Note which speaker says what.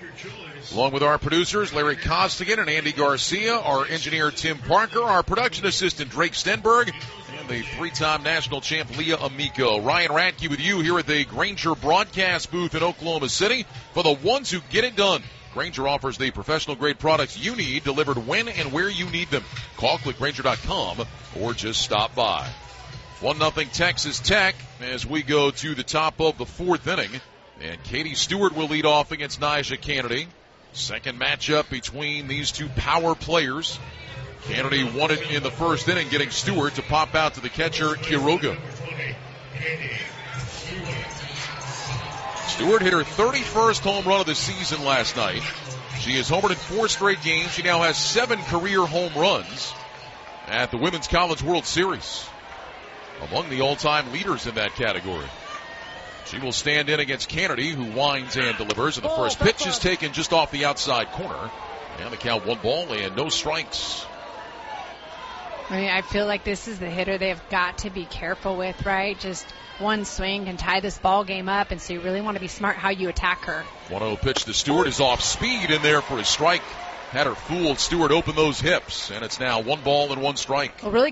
Speaker 1: Along with our producers, Larry Costigan and Andy Garcia, our engineer, Tim Parker, our production assistant, Drake Stenberg, and the three-time national champ, Leah Amico. Ryan Radke with you here at the Grainger broadcast booth in Oklahoma City for the ones who get it done. Grainger offers the professional-grade products you need delivered when and where you need them. Call clickgrainger.com or just stop by. 1-0 Texas Tech as we go to the top of the fourth inning. And Katie Stewart will lead off against Nyjah Kennedy. Second matchup between these two power players. Kennedy won it in the first inning, getting Stewart to pop out to the catcher, Quiroga. Stewart hit her 31st home run of the season last night. She has homered in 4 straight games. She now has 7 career home runs at the Women's College World Series. Among the all-time leaders in that category. She will stand in against Kennedy, who winds and delivers. And the first pitch is taken just off the outside corner. And the count 1 ball and no strikes.
Speaker 2: I mean, I feel like this is the hitter they've got to be careful with, right? Just one swing can tie this ball game up, and so you really want to be smart how you attack her.
Speaker 1: 1-0 pitch to Stewart is off speed in there for a strike. Had her fooled. Stewart opened those hips, and it's now 1 ball and 1 strike.
Speaker 2: Well, really